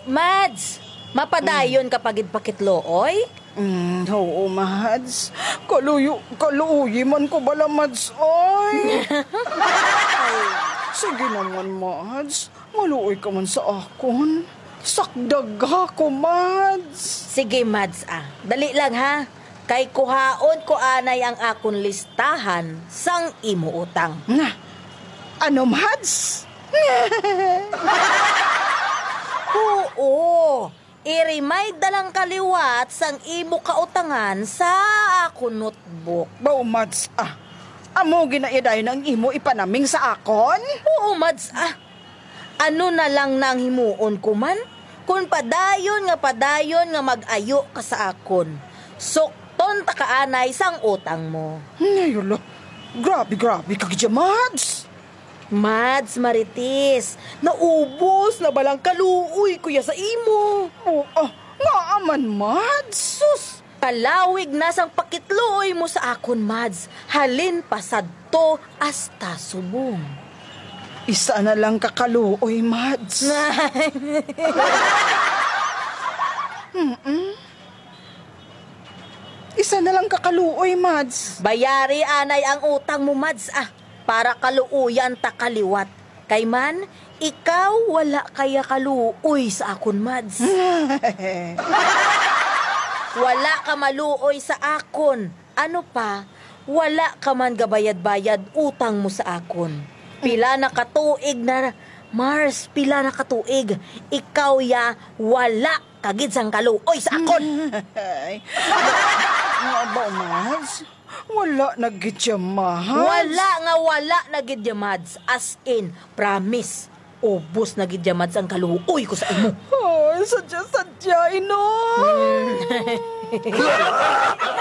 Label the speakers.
Speaker 1: Mads, mapadayon ka pagid-pakitlooy?
Speaker 2: Oo, Mads. Kaluyi man ko bala, Mads, oy. Sige naman, Mads. Maluoy ka man sa akon. Sakdag ko, Mads.
Speaker 1: Sige, Mads, dali lang ha. Kay kuhaon ko anay ang akon listahan sang imo utang.
Speaker 2: Na, ano, Mads?
Speaker 1: Oo, i-remind dalang kaliwat sang imo kautangan sa akon notebook.
Speaker 2: Bao, Mads, amo ginaiday ng imo ipanaming sa akon?
Speaker 1: Oo, Mads, ano na lang nang himuon ko man? Kung padayon nga mag-ayo ka sa akon, sukton ta kaanay sang utang mo.
Speaker 2: Ngayolo, grabe ka gidya, Mads.
Speaker 1: Mads, Marites, naubos na balang kaluoy kuya sa imo.
Speaker 2: Nga aman, Mads.
Speaker 1: Sus, kalawig na sang pakitluoy mo sa akon, Mads. Halin pasadto hasta subong.
Speaker 2: Isa na lang kakaluoy, Mads. Isa na lang kakaluoy, Mads.
Speaker 1: Bayari anay ang utang mo, Mads, para kaluuyan ta kaliwat. Kay man, ikaw wala kaya kaluoy sa akon, Mads. Wala ka maluoy sa akon. Ano pa, wala ka man gabayad-bayad utang mo sa akon. Pila na katuig na, Mars, pila na katuig. Ikaw ya, wala kagid sang kaluoy sa akon.
Speaker 2: Nga ba, Mads? Wala na gidya, Mads.
Speaker 1: Wala na gidya, Mads. As in, promise. Ubos na gidya, Mads, ang kaluoy ko sa imo.
Speaker 2: Sadya, ino.